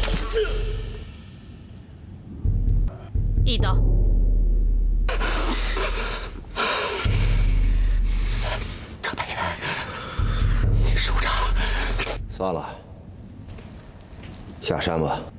一刀。 特派员，你首长。 算了，下山吧。